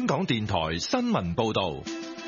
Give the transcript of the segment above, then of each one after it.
港電台新聞報道。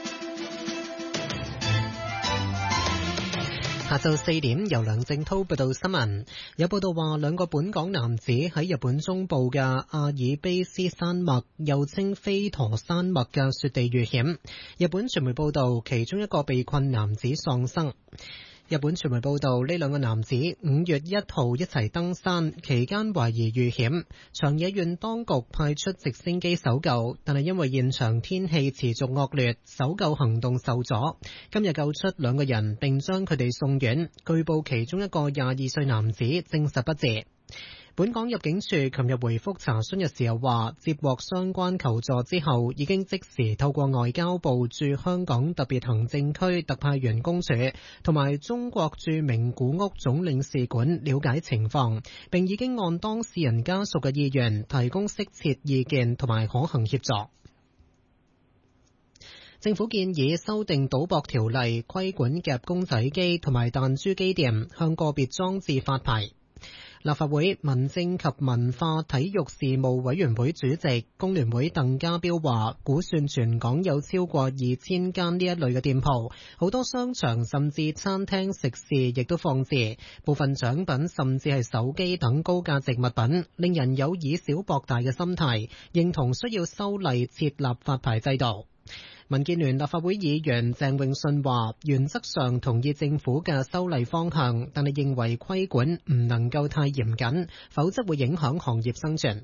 下晝4點，由梁正濤報道新聞。有報道話，兩個本港男子喺日本中部嘅阿爾卑斯山脈，又稱飛陀山脈嘅雪地遇險。日本傳媒報道，其中一個被困男子喪生。日本傳媒報道，呢兩個男子5月1號一齊登山，期間懷疑遇險，長野縣當局派出直升機搜救，但係因為現場天氣持續惡劣，搜救行動受阻。今日救出兩個人，並將佢哋送院。據報其中一個22歲男子證實不治。本港入境處琴日回覆查詢嘅時候話，接獲相關求助之後，已經即時透過外交部駐香港特別行政區特派員公署同埋中國駐名古屋總領事館了解情況，並已經按當事人家屬嘅意願提供適切意見同埋可行協助。政府建議修訂賭博條例，規管夾公仔機同埋彈珠機店，向個別裝置發牌。立法會民政及文化體育事務委員會主席工聯會鄧家彪話，估算全港有超過2000間呢一類嘅店鋪，好多商場甚至餐廳食肆亦都放置，部分獎品甚至係手機等高價值物品，令人有以小博大嘅心態，認同需要修例設立發牌制度。民建聯立法會議員鄭泳舜話，原則上同意政府嘅修例方向，但係認為規管唔能夠太嚴謹，否則會影響行業生存。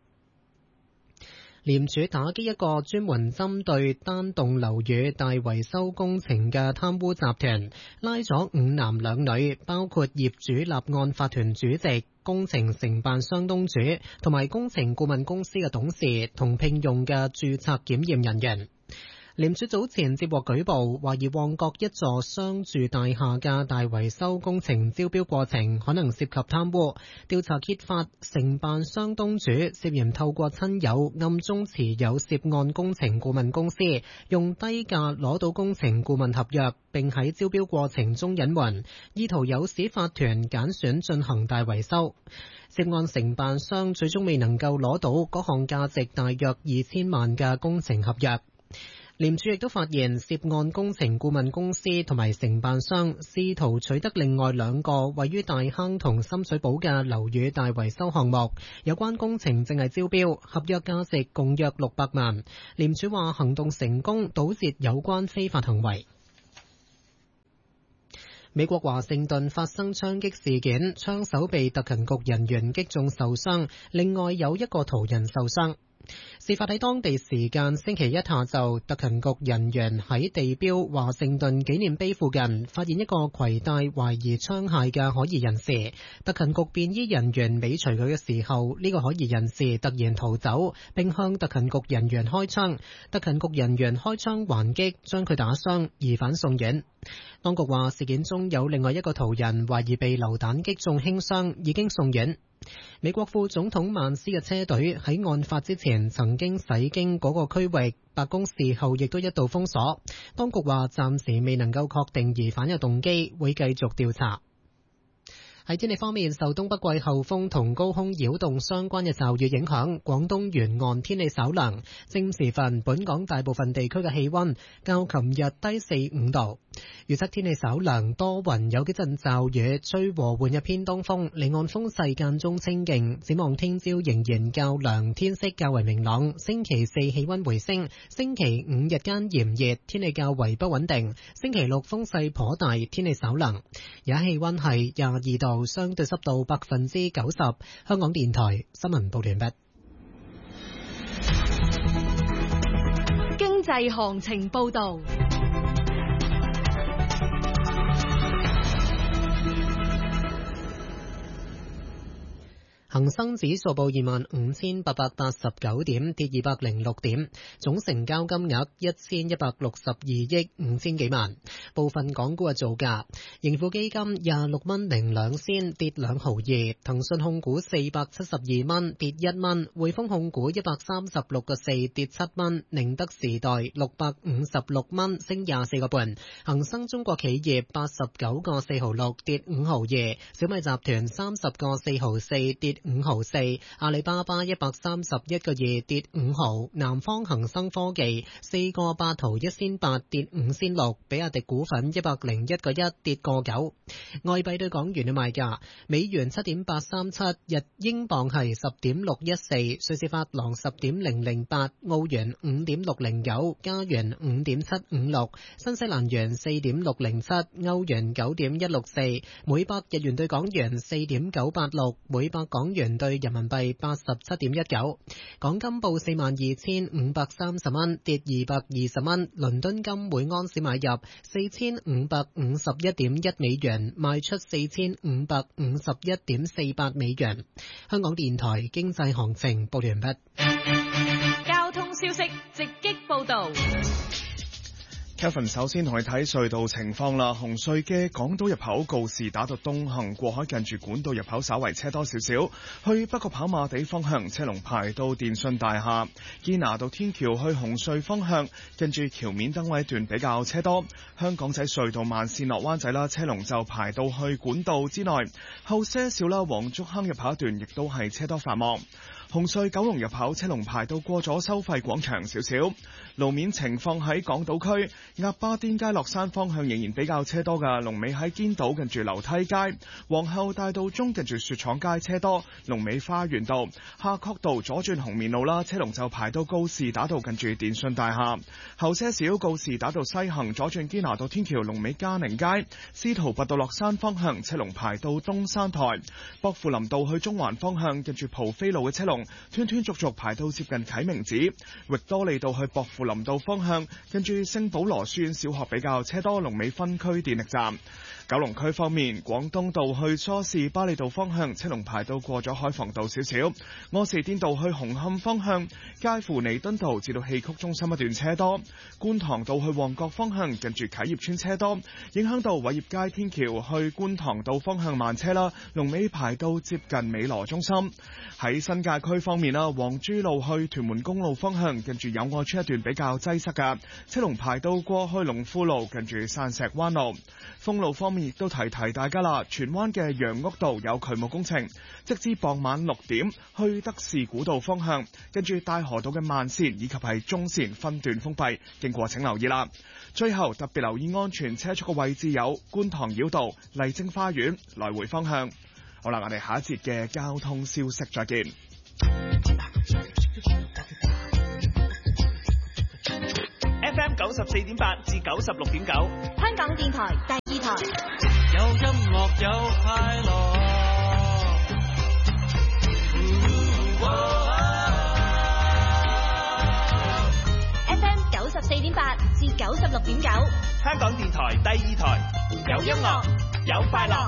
廉署打擊一個專門針對單棟樓宇大維修工程嘅貪污集團，拉咗5男2女，包括業主立案法團主席、工程承辦商東主同埋工程顧問公司嘅董事同聘用嘅註冊檢驗人員。廉署早前接獲舉報，懷疑旺角一座商住大廈嘅大維修工程招標過程可能涉及貪污。調查揭發，承辦商東主涉嫌透過親友暗中持有涉案工程顧問公司，用低價攞到工程顧問合約，並喺招標過程中隱瞞，意圖誘使法團揀選進行大維修。涉案承辦商最終未能夠攞到嗰項價值大約2000萬嘅工程合約。廉署亦都發現涉案工程顧問公司同埋承辦商試圖取得另外2個位於大坑同深水埗嘅樓宇大維修項目，有關工程正係招標，合約價值共約600萬。廉署話行動成功，堵截有關非法行為。美國華盛頓發生槍擊事件，槍手被特勤局人員擊中受傷，另外有一個途人受傷。事發喺當地時間星期一下晝，特勤局人員喺地標華盛頓紀念碑附近發現一個攜帶懷疑槍械嘅可疑人士。特勤局便衣人員尾隨佢嘅時候，呢個可疑人士突然逃走，並向特勤局人員開槍。特勤局人員開槍還擊，將佢打傷，疑犯送院。當局話事件中有另外一個途人懷疑被流彈擊中輕傷，已經送院。美國副總統曼斯嘅車隊喺案發之前曾經駛經嗰個區域，白宮事後亦都一度封鎖。當局話暫時未能夠確定疑犯嘅動機，會繼續調查。喺天氣方面，受東北季候風同高空擾動相關嘅驟雨影響，廣東沿岸天氣稍涼。正午時分，本港大部分地區嘅氣溫較琴日低4-5度。預測天氣稍涼，多雲，有幾陣驟雨，吹和緩嘅偏東風，離岸風勢間中清勁。展望聽朝仍然較涼，天色較為明朗。星期四氣溫回升，星期五日間炎熱，天氣較為不穩定。星期六風勢頗大，天氣稍涼。而家氣溫係22度，相對濕度90%。香港電台新聞報完畢。 經濟行情報道。 恒生指數報25,889點，跌206點，總成交金額1162億5千幾萬。部分港股嘅造價，盈富基金26蚊零2仙，跌2毫2；騰訊控股472蚊，跌1蚊；匯豐控股136個4，跌7蚊；寧德時代656蚊，升24個半；恒生中國企業89個4毫6，跌5毫2；小米集團30個4毫4，跌 5毫4，阿里巴巴131個2跌5毫，南方恒生科技4個8毫1仙8跌5仙6，比亞迪股份101個1跌個9。外幣對港元嘅賣價：美元7.837，日英鎊係10.614，瑞士法郎10.008，澳元5.609，加元5.756，新西蘭元4.607，歐元9.164，每百日元對港元4.986，每百港元對人民幣87.19。港金報42,530蚊，跌220蚊。倫敦金每安士買入4,551.1美元，賣出4,551.48美元。香港電台經濟行情報完畢。 交通消息直擊報道。 Kevin 首先同你睇隧道情況啦。紅隧嘅港島入口告士打道東行過海近住管道入口稍為車多少少，去北角跑馬地方向車龍排到電訊大廈。堅拿道天橋去紅隧方向近住橋面燈位段比較車多。香港仔隧道慢線落灣仔啦，車龍就排到去管道之內。後些少啦，黃竹坑入口一段亦都係車多繁忙。紅隧九龍入口車龍排到過咗收費廣場少少。路面情況喺港島區鴨巴甸街落山方向仍然比較車多㗎，龍尾喺堅道近住樓梯街。皇后大道中近住雪廠街車多，龍尾花園道。夏慤道左轉紅棉路啦，車龍就排到告士打道近住電訊大廈。後些少告士打道西行左轉堅拿道天橋，龍尾嘉寧街。司徒拔道落山方向車龍排到東山台。薄扶林道去中環方向近住蒲飛路嘅車龍斷斷續續排到接近啟明寺。域多利道去薄扶林道方向跟住聖保羅書院小學比較車多，龍尾分區電力站。九龍區方面，廣東道去梳士巴利道方向車龍排到過咗海防道少少。柯士甸道去紅磡方向介乎彌敦道至到戲曲中心一段車多。觀塘道去旺角方向近住啟業村車多，影響到偉業街天橋去觀塘道方向慢車啦，龍尾排到接近美羅中心。喺新界區方面啦，黃珠路去屯門公路方向近住友愛村一段比較擠塞㗎，車龍排到過去龍富路近住散石灣路。封路方面亦都提大家啦，荃灣嘅楊屋道有渠務工程，直至傍晚6點去德士古道方向，跟住大河道嘅慢線以及係中線分段封閉，經過請留意啦。最後特別留意安全車速嘅位置有觀塘繞道、麗晶花園來回方向。好啦，我哋下一節嘅交通消息再見。 FM 94.8至96.9， 香港電台第二台。 有音樂有快樂。 FM 94.8至96.9， 香港電台第二台。有音樂有快樂。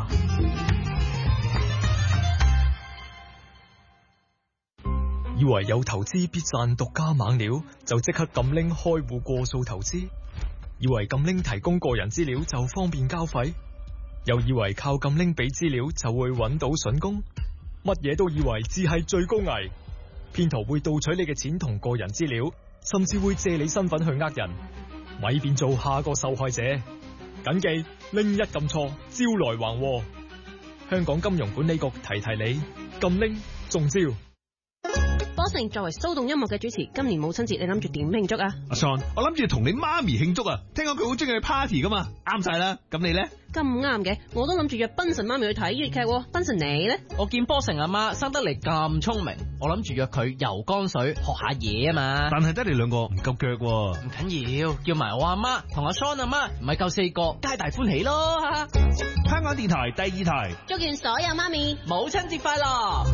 以為有投資必賺獨家猛料，就即刻撳拎開戶過數投資；以為撳拎提供個人資料就方便交費，又以為靠撳拎俾資料就會揾到筍工，乜嘢都以為只係最高危。騙徒會盜取你嘅錢同個人資料，甚至會借你身份去呃人，咪變做下個受害者。謹記拎一撳錯，招來橫禍。香港金融管理局提你，撳拎中招。 波成作為騷動音樂嘅主持，今年母親節你諗住點慶祝啊？ 阿 Son， 我諗住同你媽咪慶祝啊！聽講佢好中意去 party 噶嘛，啱晒啦。咁你咧？ 咁啱嘅，我都諗住約賓神媽咪去睇粵劇。賓神你咧？ 我見波成阿媽生得嚟咁聰明，我諗住約佢游江水學下嘢啊嘛。 但係得你兩個唔夠腳喎。 唔緊要，叫埋我阿媽同阿 Son 阿媽，唔係夠4個，皆大歡喜咯。 香港電台第二台， 祝願所有媽咪母親節快樂。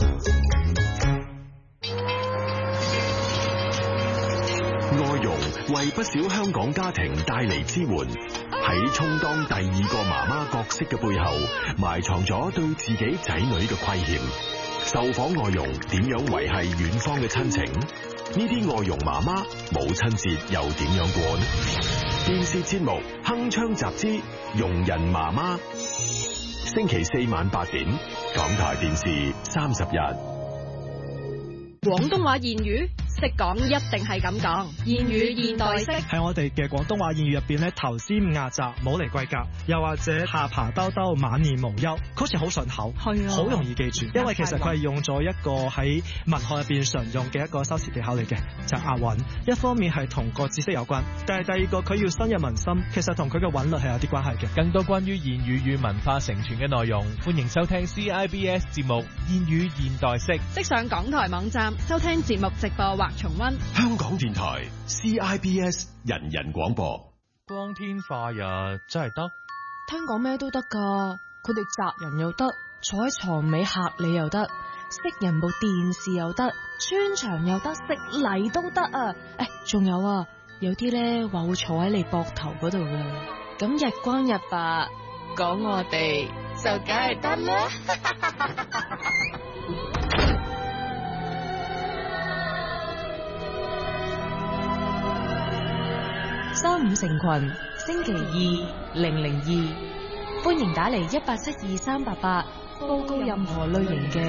外傭為不少香港家庭帶嚟支援，喺充當第二個媽媽角色嘅背後，埋藏咗對自己仔女嘅虧欠。受訪外傭點樣維繫遠方嘅親情？呢啲外傭媽媽母親節又點樣過呢？電視節目《鏗鏘集之傭人媽媽》，星期4晚8點，港台電視30日。 廣東話諺語識講一定係咁講。言語現代式喺我哋嘅廣東話諺語入邊咧，頭尖壓窄冇嚟貴格，又或者下巴兜兜晚年無憂，好似好順口，係啊，好容易記住。因為其實佢係用咗一個喺文學入邊常用嘅一個修辭技巧嚟嘅，就係押韻。一方面係同個知識有關，但係第二個佢要深入民心，其實同佢嘅韻律係有啲關係嘅。 更多關於言語與文化承傳嘅內容，歡迎收聽 CIBS 節目《言語現代式》， 即上港台網站收聽節目直播或重溫。 香港電台 CIBS 人人廣播。 光天化日真係得？ 聽講咩都得噶，佢哋襲人又得，坐喺床尾嚇你又得，熄人部電視又得，穿牆又得，食泥都得啊！仲有啊，有啲咧話會坐喺你膊頭嗰度嘅，咁日光日白講我哋就梗係得啦。35成群，星期2 002，歡迎打嚟1872388，報告任何類型嘅